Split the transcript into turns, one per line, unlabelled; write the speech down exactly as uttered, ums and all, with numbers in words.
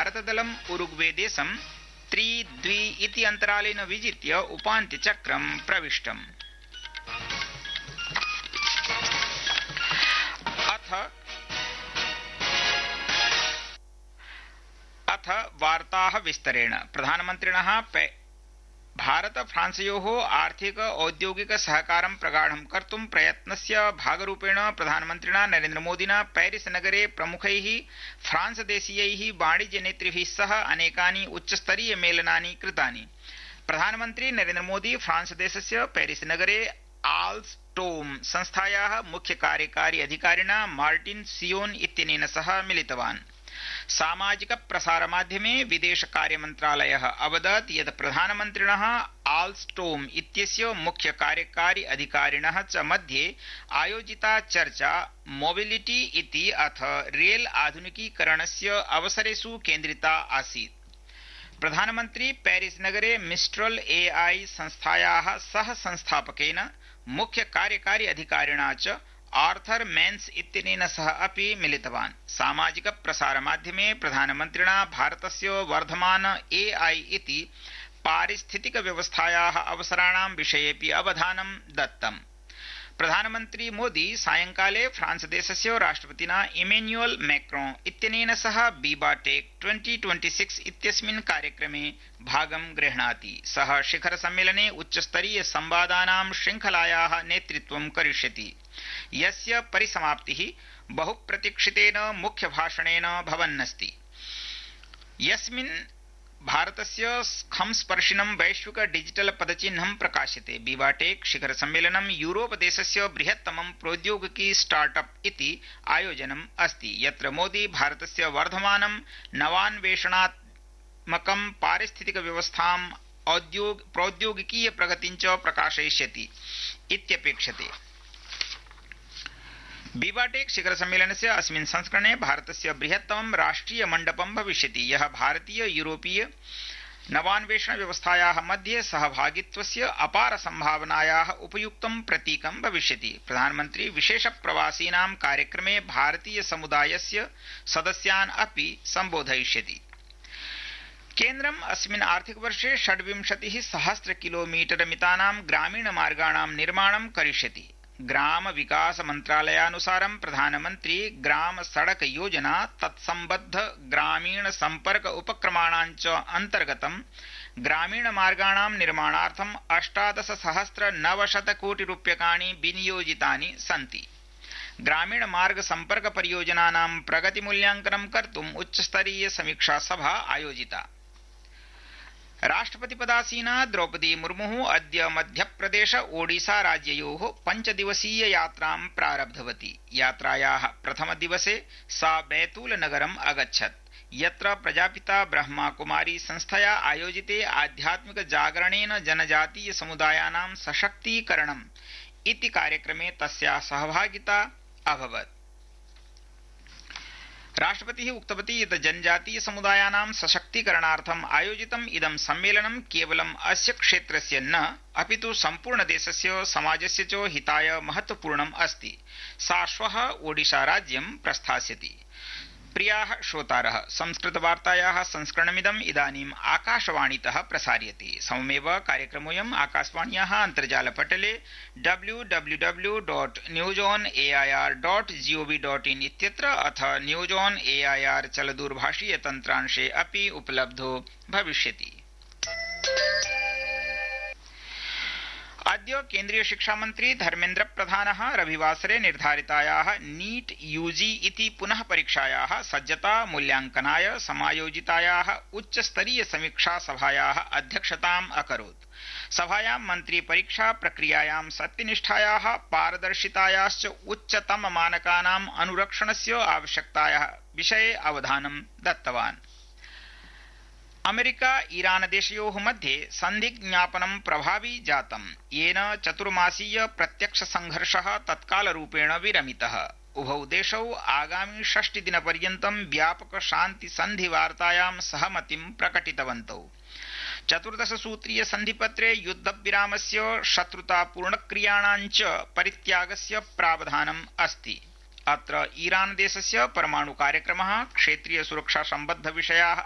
भारतदलम् Uruguay देशं त्रि द्वि इति अन्तरालेन विजित्य उपान्त्यचक्रं प्रविष्टम्। अथ अथ वार्ताः विस्तरेण। प्रधानमन्त्रिणः भारत फ्रांसयोः आर्थिक औद्योगिक सहकारं प्रगाढं कर्तुं प्रयत्नस्य भागरूपेण प्रधानमन्त्रिणा नरेन्द्रमोदिना पेरिस नगरे प्रमुखैः फ्रांसदेशीयैः वाणिज्यनेतृभिः सह अनेकानि उच्चस्तरीय मेलनानि कृतानि। प्रधानमन्त्री नरेन्द्रमोदी फ्रांसदेशस्य पेरिस नगरे आल्स्टोम संस्थायाः मुख्य कार्यकारी अधिकारिणा मार्टिन सियोन इत्यनेन सह मिलितवान्। सामाजिक प्रसार माध्यमे विदेश कार्य मन्त्रालयः अवदत् यत् प्रधानमन्त्रिणः आल्स्टोम इत्यस्य मुख्य कार्यकारी अधिकारिणः च मध्ये आयोजिता चर्चा मोबिलिटी इति अथ रेल आधुनिकीकरणस्य अवसरेषु केन्द्रिता आसीत्। प्रधानमन्त्री पेरिस नगरे मिस्ट्रल एआई संस्थायाः सह संस्थापकेन मुख्य कार्यकारी अधिकारिणा च आर्थर मेन्स इत्यनेन सह अपि मिलितवान्। सामाजिक प्रसार माध्यमे प्रधानमन्त्रिणा भारतस्य वर्धमान एआई इति पारिस्थितिक व्यवस्थायाः अवसराणां विषयेपि अवधानं दत्तम्। प्रधानमन्त्री मोदी सायंकाले फ्रांसदेशस्य राष्ट्रपतिना इमेन्युअल मैक्रोन इत्यनेन सह बीबाटेक ट्वेंटी ट्वेंटी सिक्स इत्यस्मिन् कार्यक्रमे भागं गृह्णाति। सः शिखर सम्मेलने उच्चस्तरीय संवादानां श्रृंखलायाः नेतृत्वं करिष्यति, यस्य परिसमाप्तिः बहुप्रतीक्षितेन मुख्यभाषणेन भवन्नस्ति, यस्मिन् भारतस्य खंस्पर्शिनं वैश्विक डिजिटल पदचिह्नं प्रकाश्यते। बीबाटेक शिखर सम्मेलनं यूरोप देशस्य बृहत्तमं प्रौद्योगिकी स्टार्टअप इति आयोजनम् अस्ति, यत्र मोदी भारतस्य वर्धमानं नवान्वेषणात्मकं पारिस्थितिक व्यवस्थाम् औद्योग प्रौद्योगिकीय प्रगतिं च प्रकाशयिष्यति इत्यपेक्षते। बीबाटेक शिखर सम्मेलनस्य अस्मिन् संस्करणे भारतस्य बृहत्तमं राष्ट्रिय मण्डपं भविष्यति, यः भारतीय यूरोपीय नवान्वेषण व्यवस्थायाः मध्ये सहभागित्वस्य अपार संभावनायाः उपयुक्तं प्रतीकं भविष्यति। प्रधानमन्त्री विशेष प्रवासीनां कार्यक्रमे भारतीय समुदायस्य सदस्यान् अपि सम्बोधयिष्यति। केन्द्रम् अस्मिन् आर्थिकवर्षे षड्विंशतिः सहस्र किलोमीटर मितानां ग्रामीण मार्गाणां निर्माणं करिष्यति। ग्राम विकास मन्त्रालयानुसारं प्रधानमन्त्री ग्राम सड़क योजना तत्सम्बद्ध ग्रामीण सम्पर्क उपक्रमाणां च अन्तर्गतं ग्रामीण मार्गाणां निर्माणार्थम् अष्टादश सहस्र नवशत कोटि रूप्यकाणि विनियोजितानि सन्ति। ग्रामीण मार्ग सम्पर्क परियोजनानां प्रगतिमूल्यांकनं कर्तुम् उच्चस्तरीय समीक्षा सभा आयोजिता। राष्ट्रपतिपदासीना द्रौपदी मुर्मुः अद्य मध्यप्रदेश ओडिशा राज्ययोः पञ्चदिवसीय यात्रां प्रारब्धवती। यात्रायाः प्रथमदिवसे सा बैतूल नगरम् अगच्छत्, यत्र प्रजापिता ब्रह्माकुमारी संस्थया आयोजिते आध्यात्मिक जागरणेन जनजातीय समुदायानां सशक्तीकरणम् इति कार्यक्रमे तस्याः सहभागिता अभवत्। राष्ट्रपतिः उक्तवती यत् जनजातीय समुदायानां सशक्तीकरणार्थम् आयोजितम् इदं सम्मेलनं केवलम् अस्य क्षेत्रस्य न अपितु सम्पूर्ण देशस्य समाजस्य च हिताय महत्वपूर्णम् अस्ति। सा श्वः ओडिशा राज्यं प्रस्थास्यति। प्रियाः श्रोतारः, संस्कृतवार्तायाः संस्करणमिदम् इदानीम् आकाशवाणीतः प्रसार्यते। सममेव कार्यक्रमोऽयम् आकाशवाण्याः अन्तर्जालपटले W W W dot news on A I R dot gov dot in इत्यत्र अथ news on A I R चलदूरभाषीय तन्त्रांशे अपि उपलब्धो भविष्यति। अद्य केन्द्रीय शिक्षामन्त्री धर्मेन्द्र प्रधानः रविवासरे निर्धारितायाः नीट यूजी इति पुनः परीक्षायाः सज्जता मूल्यांकनाय समायोजितायाः उच्चस्तरीय समीक्षा सभायाः अध्यक्षताम् अकरोत्। सभायां मन्त्री परीक्षा प्रक्रियायां सत्यनिष्ठायाः पारदर्शितायाश्च उच्चतम मानकानाम् अनुरक्षणस्य आवश्यकतायाः विषये अवधानं दत्तवान्। अमेरिका ईरान देशयोः मध्ये सन्धिज्ञापनं प्रभावी जातम्, येन चतुर्मासीय प्रत्यक्ष संघर्षः तत्कालरूपेण विरमितः। उभौ देशौ आगामि षष्टिदिनपर्यन्तं व्यापक शान्ति सन्धिवार्तायां सहमतिं प्रकटितवन्तौ। चतुर्दश सूत्रीय सन्धिपत्रे युद्धविरामस्य शत्रुतापूर्णक्रियाणां च परित्यागस्य प्रावधानम् अस्ति। अत्र ईरान देशस्य परमाणु कार्यक्रमः, क्षेत्रीय सुरक्षा सम्बद्ध विषयाः